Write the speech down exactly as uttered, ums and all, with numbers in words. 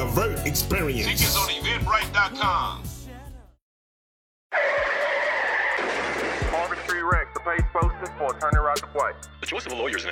Vert experience. Tickets on eventbrite dot com. Marvin Street Rex, the page posted for attorney right to play. The choice of a lawyer is an